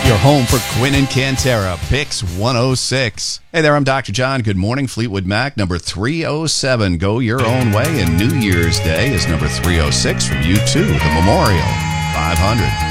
Your home for Quinn and Cantera, Picks 106. Hey there, I'm Dr. John. Good morning, Fleetwood Mac, number 307. Go Your Own Way, and New Year's Day is number 306 from U2, The Memorial, 500.